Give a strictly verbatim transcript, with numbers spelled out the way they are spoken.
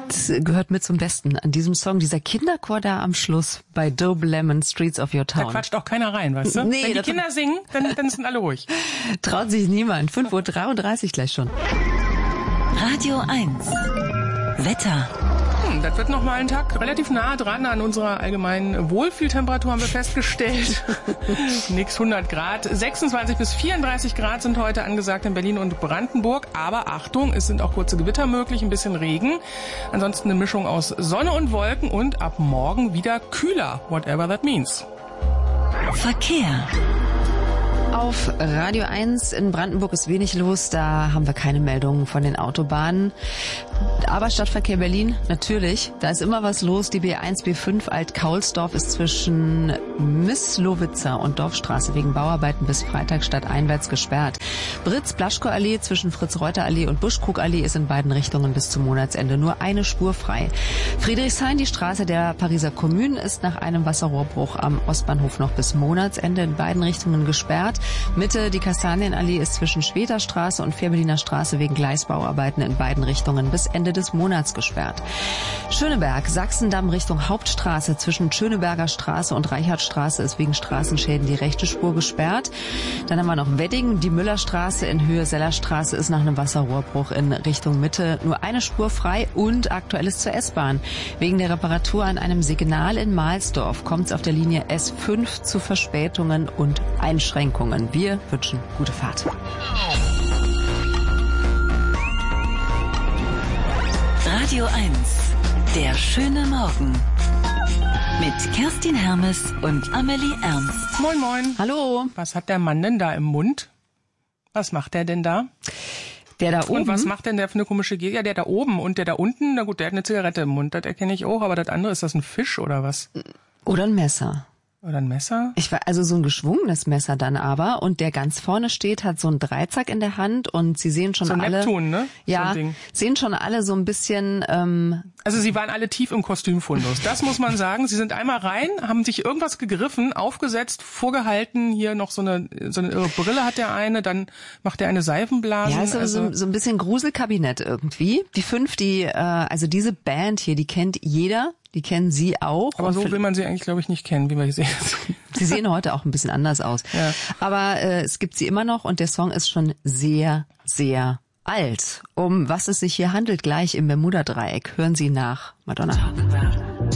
gehört mit zum Besten an diesem Song. Dieser Kinderchor da am Schluss bei Dope Lemon, Streets of Your Town. Da quatscht auch keiner rein, weißt du? Nee, wenn die Kinder singen, dann, dann sind alle ruhig. Traut sich niemand. fünf Uhr dreiunddreißig gleich schon. Radio eins. Wetter. Hm, das wird noch mal ein Tag relativ nah dran an unserer allgemeinen Wohlfühltemperatur, haben wir festgestellt. Nix hundert Grad. sechsundzwanzig bis vierunddreißig Grad sind heute angesagt in Berlin und Brandenburg. Aber Achtung, es sind auch kurze Gewitter möglich, ein bisschen Regen. Ansonsten eine Mischung aus Sonne und Wolken und ab morgen wieder kühler, whatever that means. Verkehr. Auf Radio eins in Brandenburg ist wenig los, da haben wir keine Meldungen von den Autobahnen. Aber Stadtverkehr Berlin, natürlich, da ist immer was los. Die B eins, B fünf Alt-Kaulsdorf ist zwischen Misslowitzer und Dorfstraße wegen Bauarbeiten bis Freitag stadteinwärts gesperrt. Britz-Blaschko-Allee zwischen Fritz-Reuter-Allee und Buschkrug-Allee ist in beiden Richtungen bis zum Monatsende nur eine Spur frei. Friedrichshain, die Straße der Pariser Kommune, ist nach einem Wasserrohrbruch am Ostbahnhof noch bis Monatsende in beiden Richtungen gesperrt. Mitte, die Kastanienallee ist zwischen Schweterstraße und Fehrbelliner Straße wegen Gleisbauarbeiten in beiden Richtungen bis Ende des Monats gesperrt. Schöneberg, Sachsendamm Richtung Hauptstraße zwischen Schöneberger Straße und Reichardtstraße ist wegen Straßenschäden die rechte Spur gesperrt. Dann haben wir noch Wedding, die Müllerstraße in Höhe Sellerstraße ist nach einem Wasserrohrbruch in Richtung Mitte nur eine Spur frei und aktuell ist zur S-Bahn. Wegen der Reparatur an einem Signal in Mahlsdorf kommt es auf der Linie S fünf zu Verspätungen und Einschränkungen. Wir wünschen gute Fahrt. Radio eins. Der schöne Morgen. Mit Kerstin Hermes und Amelie Ernst. Moin, moin. Hallo. Was hat der Mann denn da im Mund? Was macht der denn da? Der da oben? Und was macht denn der für eine komische Geste? Ja, der da oben und der da unten, na gut, der hat eine Zigarette im Mund, das erkenne ich auch, aber das andere, ist das ein Fisch oder was? Oder ein Messer. Oder ein Messer? Ich war also so ein geschwungenes Messer dann aber und der ganz vorne steht, hat so einen Dreizack in der Hand und sie sehen schon so alle. Neptun, ne? Ja, so ein Ding. Sehen schon alle so ein bisschen. Ähm, also sie waren alle tief im Kostümfundus. Das muss man sagen. Sie sind einmal rein, haben sich irgendwas gegriffen, aufgesetzt, vorgehalten. Hier noch so eine so eine irre Brille hat der eine, dann macht der eine Seifenblase. Ja, ist also so, so ein bisschen Gruselkabinett irgendwie. Die fünf, die äh, also diese Band hier, die kennt jeder. Die kennen Sie auch. Aber so will man sie eigentlich, glaube ich, nicht kennen, wie wir hier sehen. Sie sehen heute auch ein bisschen anders aus. Ja. Aber äh, es gibt sie immer noch und der Song ist schon sehr, sehr alt. Um was es sich hier handelt, gleich im Bermuda-Dreieck, hören Sie nach Madonna.